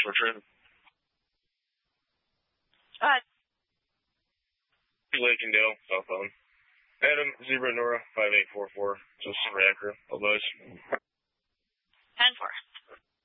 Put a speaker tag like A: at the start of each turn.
A: for trip. Lake and Dale, cell phone. Adam, Zebra Nora, 5844. Just reactor. All those.